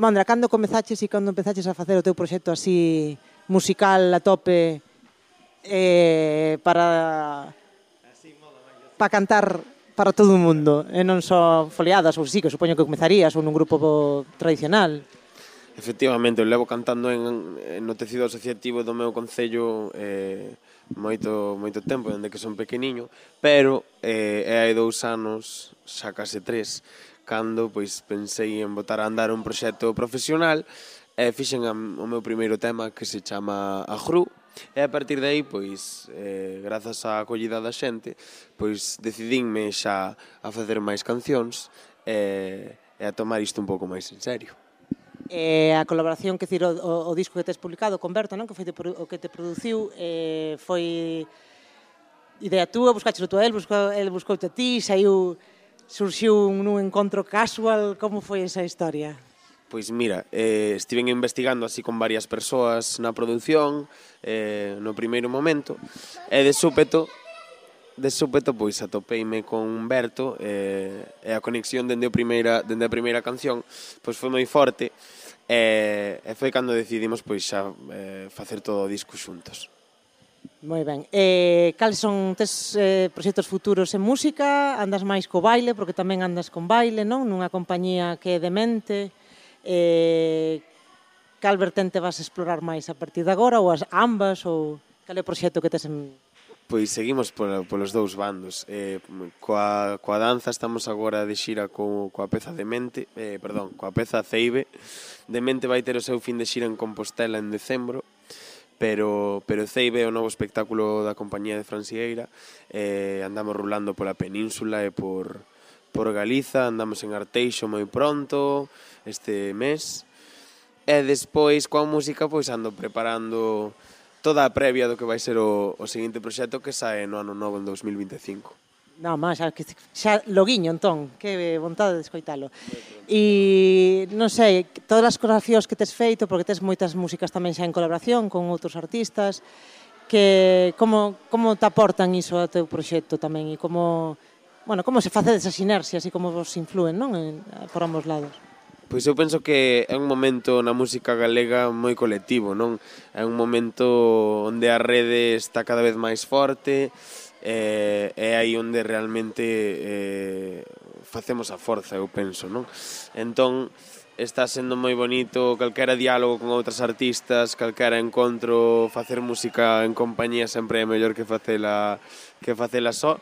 Mandra, cando comezaches e cando empezaches a facer o teu proxecto así musical a tope para cantar para todo o mundo e non só foliadas ou sí, que supoño que comezarías ou nun grupo tradicional? Efectivamente, eu levo cantando no tecido asociativo do meu concello moito tempo, dende que son pequeniño, pero hai 2 anos, xa case 3, cando pois pensei en botar a andar un proxecto profesional e fixen o meu primeiro tema que se chama Agru, e a partir de aí, pois, grazas á acollida da xente, pois decidínme xa a facer máis cancións e a tomar isto un pouco máis en serio. A colaboración, que decir, o disco que tes publicado con Berto, non? Que foi o que te produciu, foi idea túa, buscáchelo tú a el buscoute a ti, surxiu nun encontro casual, como foi esa historia? Pois mira, estiven investigando así con varias persoas na produción no primeiro momento e de súpeto pois atopeime con Humberto e a conexión dende a primeira canción pois foi moi forte e foi cando decidimos pois xa facer todo o disco xuntos. Moi ben. Cales son tes proxectos futuros en música? Andas máis co baile, porque tamén andas con baile, non? Nunha compañía que é Demente. Cal vertente vas a explorar máis a partir de agora, ou as ambas, ou cal é o proxecto que tes en... Pois seguimos polos 2 bandos. Coa danza estamos agora de xira coa peza Demente, coa peza Ceibe. Demente vai ter o seu fin de xira en Compostela en decembro, pero Ceibe é o novo espectáculo da compañía de Fran Sieira. Andamos rulando pola península e por Galiza, andamos en Arteixo moi pronto este mes e despois coa música pois ando preparando toda a previa do que vai ser o seguinte proxecto que sae no ano novo en 2025. Non, máis, xa loguiño, entón, que vontade de escoitalo. E, non sei, todas as coreografías que tes feito, porque tes moitas músicas tamén xa en colaboración con outros artistas, que como te aportan iso ao teu proxecto tamén e como se face desa sinerxia, así como vos influen, non? Por ambos lados. Pois eu penso que é un momento na música galega moi colectivo, non? É un momento onde a rede está cada vez máis forte, é aí onde realmente facemos a forza, eu penso, non? Entón, está sendo moi bonito calquera diálogo con outras artistas, calquera encontro, facer música en compañía sempre é mellor que facela só.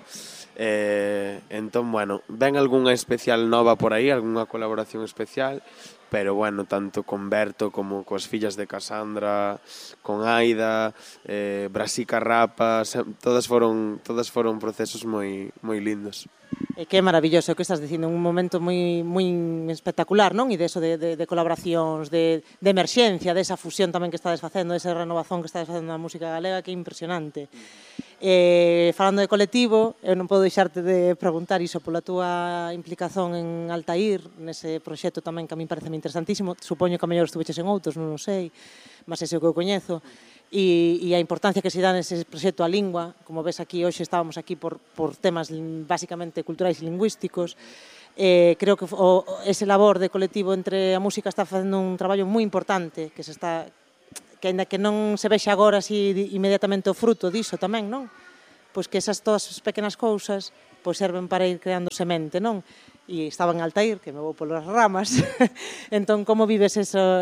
Entón, bueno, ven algunha especial nova por aí, algunha colaboración especial, pero bueno, tanto con Berto como coas fillas de Casandra, con Aida, Brasica Rapa, todas foron procesos moi lindos. E que maravilloso que estás dicindo, un momento moi espectacular, non? E deso de colaboracións, de emerxencia, desa fusión tamén que estades facendo, desa renovación que estades facendo na música galega, que é impresionante. Falando de colectivo, eu non podo deixarte de preguntar iso pola túa implicación en Altair, nese proxecto tamén que a min parece interesantísimo. Supoño que a mellor estuveches en outros, non o sei, mas ese é o que eu coñezo. E a importancia que se dá nese proxecto á lingua, como ves aquí, hoxe estábamos aquí por temas basicamente culturais e lingüísticos. Creo que ese labor de colectivo entre a música está facendo un traballo moi importante, que aínda que non se vexe agora así inmediatamente o fruto diso tamén, non? Pois que esas todas as pequenas cousas pois serven para ir creando semente, non? E estaba en Altair, que me vou polas ramas. Entón, como vives esa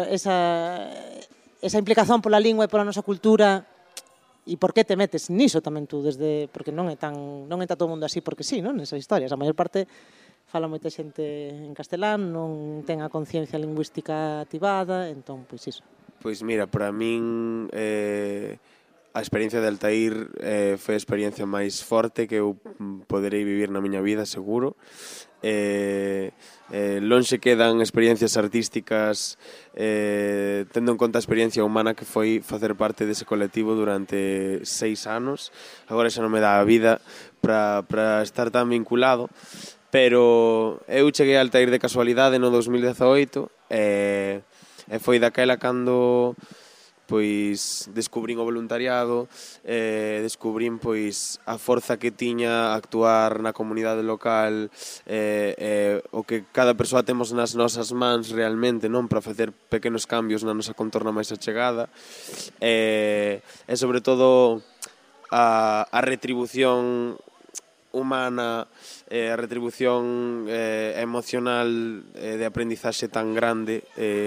implicación pola lingua e pola nosa cultura e por que te metes niso tamén tú porque non está todo o mundo así porque sí, non? Nesas historias, a maior parte fala moita xente en castelán, non ten a conciencia lingüística ativada, entón, pois iso. Pois mira, para min a experiencia de Altair foi a experiencia máis forte que eu poderei vivir na miña vida, seguro. Lonxe quedan experiencias artísticas tendo en conta a experiencia humana que foi facer parte dese colectivo durante 6 anos. Agora xa non me dá a vida para estar tan vinculado, pero eu cheguei a Altair de casualidade no 2018 e foi daquela cando pois descubrín o voluntariado, descubrín pois a forza que tiña actuar na comunidade local, o que cada persoa temos nas nosas mans realmente, non, para facer pequenos cambios na nosa contorna máis achegada, e sobre todo a retribución humana, a retribución emocional de aprendizaxe tan grande,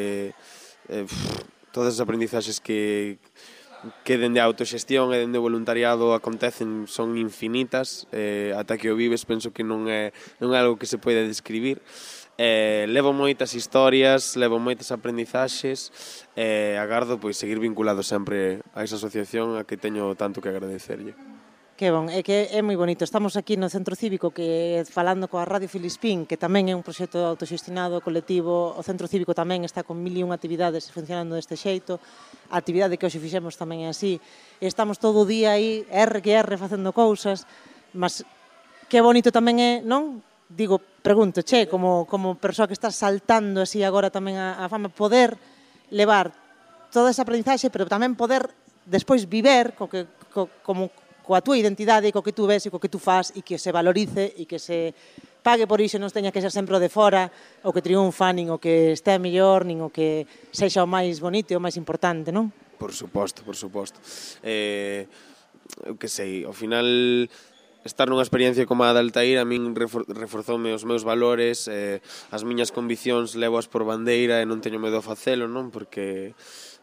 todas as aprendizaxes que dende a autoxestión e dende o voluntariado acontecen son infinitas, ata que o vives penso que non é algo que se pode describir. Levo moitas historias, levo moitas aprendizaxes, agardo pois seguir vinculado sempre a esa asociación a que teño tanto que agradecerlle. Que bon, é que é moi bonito. Estamos aquí no Centro Cívico que falando coa Radio Filispín, que tamén é un proxecto autoxestionado, colectivo. O Centro Cívico tamén está con 1001 actividades funcionando deste xeito. A actividade que hoxe fixemos tamén é así. E estamos todo o día aí, facendo cousas, mas que bonito tamén é, non? Digo, pregunto, como persoa que está saltando así agora tamén a fama, poder levar toda esa aprendizaxe, pero tamén poder despois viver como coa túa identidade, co que tú ves e co que tú faz, e que se valorice e que se pague por iso, non teña que ser sempre o de fora o que triunfa, nin o que este mellor, nin o que sexa o máis bonito e o máis importante, non? Por suposto, por suposto. Eu que sei, ao final estar nunha experiencia como a de Altair a min reforzoume os meus valores, as miñas conviccións levoas por bandeira e non teño medo a facelo, non? Porque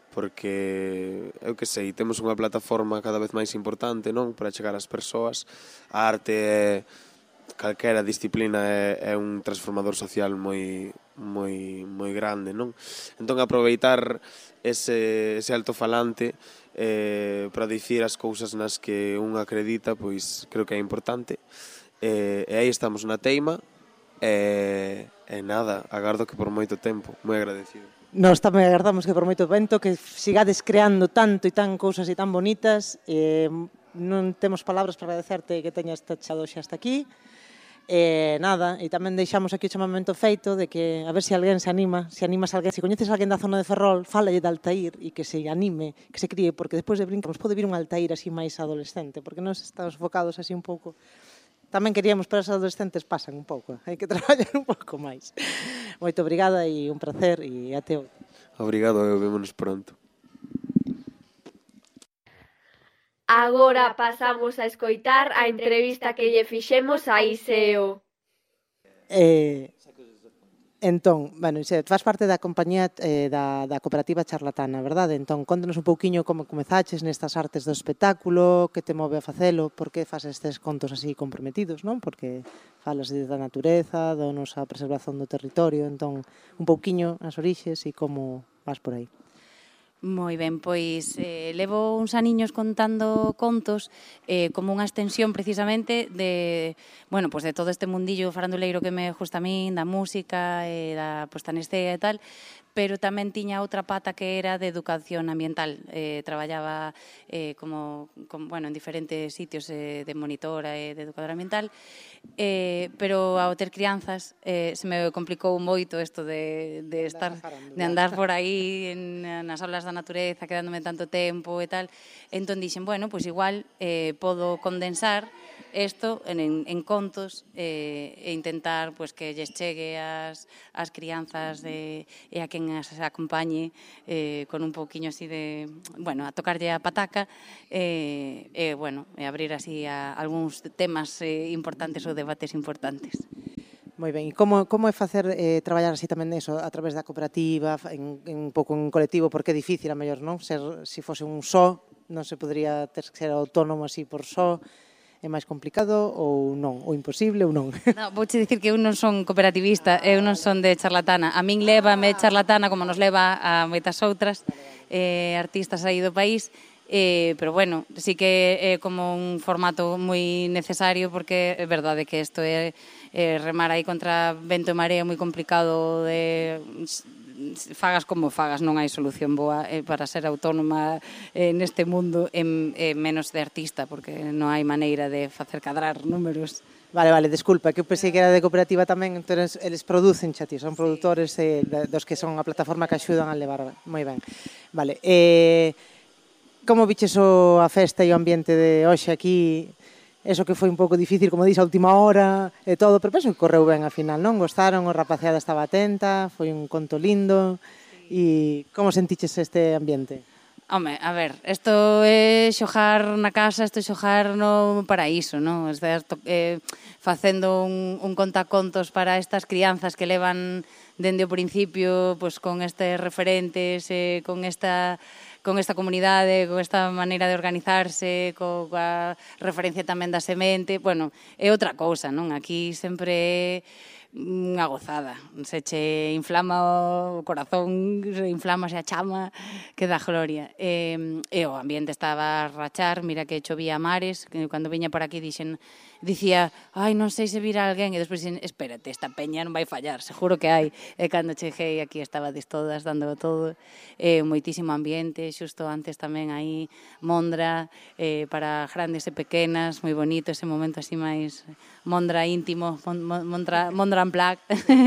eu que sei, temos unha plataforma cada vez máis importante, non, para chegar ás persoas. A arte, calquera disciplina é un transformador social moi grande, non? Entón aproveitar ese altofalante para dicir as cousas nas que un acredita, pois creo que é importante. E aí estamos na teima e nada, agardo que por moito tempo, moi agradecido. Nós tamén agardamos que por moito vento que sigades creando tanto e tan cousas e tan bonitas. Non temos palabras para agradecerte que teñas chegado xa hasta aquí. Nada, e tamén deixamos aquí o chamamento feito de que a ver se alguén se anima, se coñeces alguén da zona de Ferrol, fálalle de Altair e que se anime, que se críe, porque despois de brincar pode vir un Altair así máis adolescente, porque nós estamos focados así un pouco. Tamén queríamos, pero os adolescentes pasan un pouco, hai que traballar un pouco máis. Moito obrigada e un placer e até outro. Obrigado, vémonos pronto. Agora pasamos a escoitar a entrevista que lle fixemos a Iseo. Entón, faz parte da compañía da cooperativa Charlatana, verdade? Entón, contanos un pouquiño como comezaches nestas artes do espectáculo, que te move a facelo, por que faz estes contos así comprometidos, non? Porque falas da natureza, da nosa preservación do territorio, entón, un pouquiño as orixes e como vas por aí. Moi ben, pois levo uns aniños contando contos como unha extensión precisamente de todo este mundillo faranduleiro que me gusta a min, da música, da posta en escena e tal, pero tamén tiña outra pata que era de educación ambiental. Traballaba en diferentes sitios de monitora e de educadora ambiental, pero ao ter crianzas se me complicou moito isto de andar por aí nas aulas da natureza, quedándome tanto tempo e tal. Entón dixen, pois igual podo condensar isto en contos e intentar que lles chegue ás crianzas e a quen as acompañe con un pouquiño así de, a tocarlle a pataca e abrir así a algúns temas importantes ou debates importantes. Moi ben, e como é facer traballar así tamén eso a través da cooperativa, un pouco en colectivo, porque é difícil a mellor, non? Se fose un só, non se podría ter que ser autónomo así por só. É máis complicado ou non? Ou imposible ou non? Vouche dicir que eu non son cooperativista, eu non son de Charlatana. A min lévame Charlatana como nos leva a moitas outras artistas aí do país, pero sí que é como un formato moi necesario porque é verdade que isto é remar aí contra vento e marea moi complicado de fagas como fagas, non hai solución boa para ser autónoma neste mundo e menos de artista, porque non hai maneira de facer cadrar números. Vale, desculpa, que eu pensei que era de cooperativa tamén, entón eles producen xa ti, son produtores dos que son a plataforma que axudan a levar. Moi ben. Vale, como viches a festa e o ambiente de hoxe aquí? Eso que foi un pouco difícil, como dís, a última hora e todo, pero penso que correu ben a final, non? Gostaron, a rapaziada estaba atenta, foi un conto lindo. E como sentiches este ambiente? Home, a ver, isto é xogar na casa, isto é xogar no paraíso, non? É certo, facendo un contacontos para estas crianzas que levan dende o principio pois, con estes referentes, con esta comunidade, con esta maneira de organizarse, coa referencia tamén da semente, bueno, é outra cousa, non? Aquí sempre é unha gozada, se che inflama o corazón, se inflama se a chama, que dá gloria. E o ambiente estaba a rachar, mira que chovía a mares, que cando viña por aquí dicía, ai, non sei se vira alguén, e despois dicen, espérate, esta peña non vai fallar, seguro que hai. E cando cheguei aquí estabades todas dando todo, moitísimo ambiente, xusto antes tamén aí Mondra, para grandes e pequenas, moi bonito ese momento así máis Mondra íntimo, Mondra unplugged,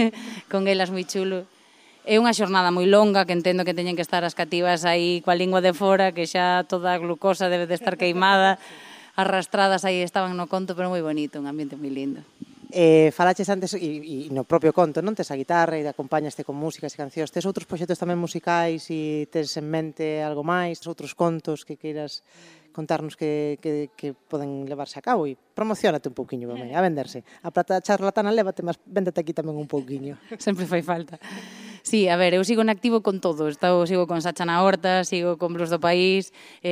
con elas moi chulo. É unha xornada moi longa que entendo que teñen que estar as cativas aí coa lingua de fora, que xa toda a glucosa debe de estar queimada, arrastradas aí estaban no conto, pero moi bonito, un ambiente moi lindo. Falaches antes, e no propio conto, non? Tes a guitarra e acompañaste con músicas e cancións. Tes outros proxectos tamén musicais e tes en mente algo máis, outros contos que queiras contarnos que poden levarse a cabo? E promocionate un pouquiño, a venderse. A plata charlatana lévate, mas véndete aquí tamén un pouquiño. Sempre fai falta. Sí, a ver, eu sigo en activo con todo. Sigo con Sacha na Horta, sigo con Blues do País,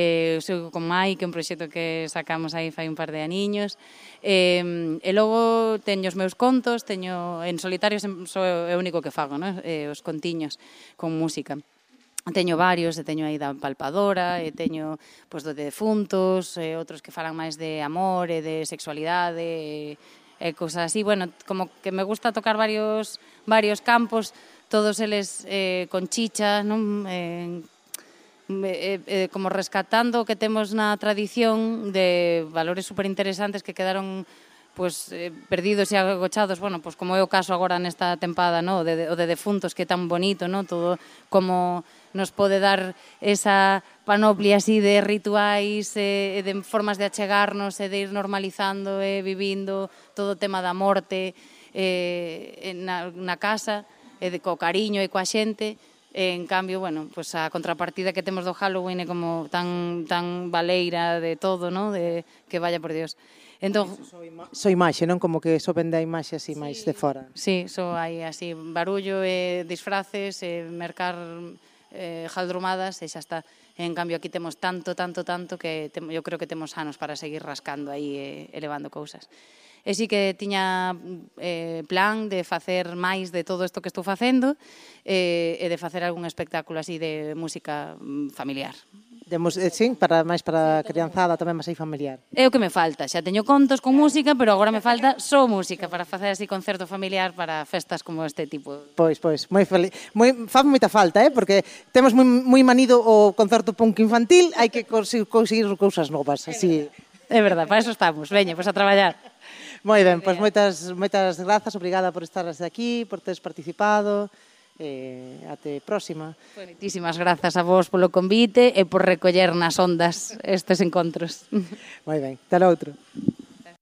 sigo con Mai, que é un proxecto que sacamos aí fai un par de aniños. E logo teño os meus contos, teño en solitario sou o único que fago, non? Os contiños con música. Teño varios, teño aí da Palpadora, e teño pois, do de defuntos, outros que falan máis de amor e de sexualidade, e cousas así. Bueno, como que me gusta tocar varios campos, todos eles con chicha, non? Como rescatando o que temos na tradición de valores superinteresantes que quedaron pues, perdidos e agochados, bueno, pues, como é o caso agora nesta tempada, no? o de defuntos, que é tan bonito, no? Todo como nos pode dar esa panoplia así de rituais, de formas de achegarnos e de ir normalizando e vivindo todo o tema da morte na casa, co cariño e coa xente. En cambio, bueno, pues a contrapartida que temos do Halloween é como tan baleira de todo, ¿no? De que vaya por Dios. Entón, so imaxe, non? Como que so vende a imaxe así máis de fora. Sí, so hai así barullo e disfraces, mercar jaldrumadas e xa está. En cambio, aquí temos tanto que eu creo que temos anos para seguir rascando aí e elevando cousas. E sí que tiña plan de facer máis de todo isto que estou facendo e de facer algún espectáculo así de música familiar. Sí, máis para a crianzada, tamén máis aí familiar. É o que me falta, xa teño contos con música, pero agora me falta só música para facer así concerto familiar para festas como este tipo. Pois, moi feliz. Faz moita falta, porque temos moi manido o concerto punk infantil, hai que conseguir cousas novas, así. É verdade, para eso estamos. Veña, pois a traballar. Moi ben, pois moitas grazas, obrigada por estar aquí, por teres participado. Até próxima. Moitísimas grazas a vos polo convite e por recoller nas ondas estes encontros. Moi ben, até loutro.